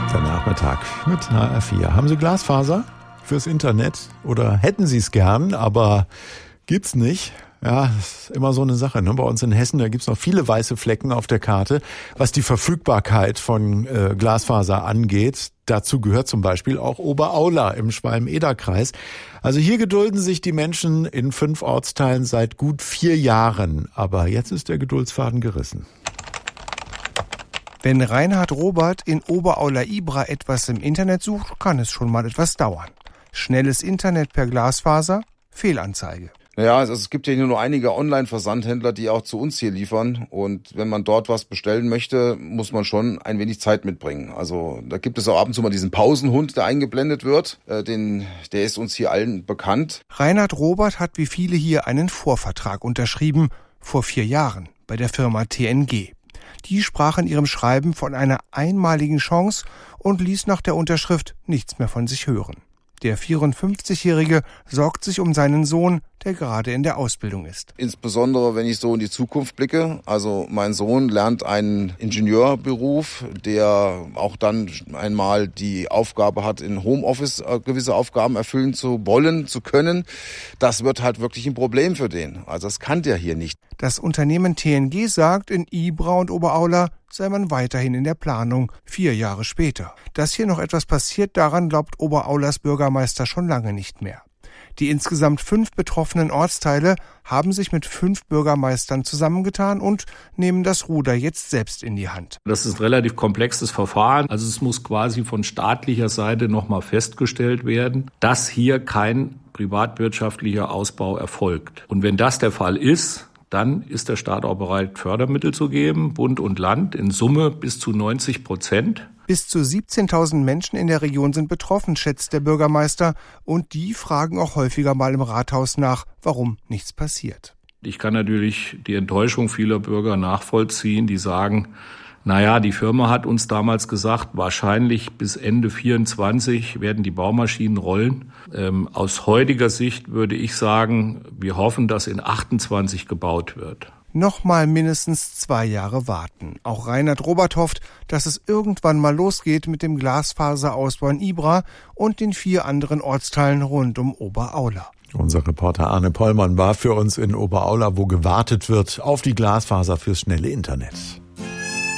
Der Nachmittag mit HR4. Haben Sie Glasfaser fürs Internet oder hätten Sie es gern, aber gibt's nicht? Ja, das ist immer so eine Sache. Ne? Bei uns in Hessen, da gibt's noch viele weiße Flecken auf der Karte, was die Verfügbarkeit von Glasfaser angeht. Dazu gehört zum Beispiel auch Oberaula im Schwalm-Eder-Kreis. Also hier gedulden sich die Menschen in 5 Ortsteilen seit gut 4 Jahren. Aber jetzt ist der Geduldsfaden gerissen. Wenn Reinhard Robert in Oberaula-Ibra etwas im Internet sucht, kann es schon mal etwas dauern. Schnelles Internet per Glasfaser? Fehlanzeige. Naja, also es gibt ja nur einige Online-Versandhändler, die auch zu uns hier liefern. Und wenn man dort was bestellen möchte, muss man schon ein wenig Zeit mitbringen. Also da gibt es auch ab und zu mal diesen Pausenhund, der eingeblendet wird. Der ist uns hier allen bekannt. Reinhard Robert hat wie viele hier einen Vorvertrag unterschrieben, vor 4 Jahren, bei der Firma TNG. Die sprach in ihrem Schreiben von einer einmaligen Chance und ließ nach der Unterschrift nichts mehr von sich hören. Der 54-Jährige sorgt sich um seinen Sohn, der gerade in der Ausbildung ist. Insbesondere, wenn ich so in die Zukunft blicke. Also mein Sohn lernt einen Ingenieurberuf, der auch dann einmal die Aufgabe hat, in Homeoffice gewisse Aufgaben erfüllen zu wollen, zu können. Das wird halt wirklich ein Problem für den. Also das kann der hier nicht. Das Unternehmen TNG sagt, in Ibra und Oberaula sei man weiterhin in der Planung, 4 Jahre später. Dass hier noch etwas passiert, daran glaubt Oberaulas Bürgermeister schon lange nicht mehr. Die insgesamt 5 betroffenen Ortsteile haben sich mit 5 Bürgermeistern zusammengetan und nehmen das Ruder jetzt selbst in die Hand. Das ist ein relativ komplexes Verfahren. Also es muss quasi von staatlicher Seite nochmal festgestellt werden, dass hier kein privatwirtschaftlicher Ausbau erfolgt. Und wenn das der Fall ist, dann ist der Staat auch bereit, Fördermittel zu geben, Bund und Land, in Summe bis zu 90%. Bis zu 17.000 Menschen in der Region sind betroffen, schätzt der Bürgermeister. Und die fragen auch häufiger mal im Rathaus nach, warum nichts passiert. Ich kann natürlich die Enttäuschung vieler Bürger nachvollziehen, die sagen, naja, die Firma hat uns damals gesagt, wahrscheinlich bis Ende 24 werden die Baumaschinen rollen. Aus heutiger Sicht würde ich sagen, wir hoffen, dass in 28 gebaut wird. Nochmal mindestens 2 Jahre warten. Auch Reinhard Robert hofft, dass es irgendwann mal losgeht mit dem Glasfaserausbau in Ibra und den 4 anderen Ortsteilen rund um Oberaula. Unser Reporter Arne Pollmann war für uns in Oberaula, wo gewartet wird auf die Glasfaser fürs schnelle Internet.